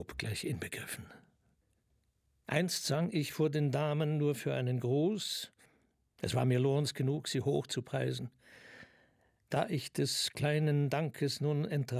obgleich inbegriffen. Einst sang ich vor den Damen nur für einen Gruß, es war mir lohns genug, sie hoch zu preisen. Da ich des kleinen Dankes nun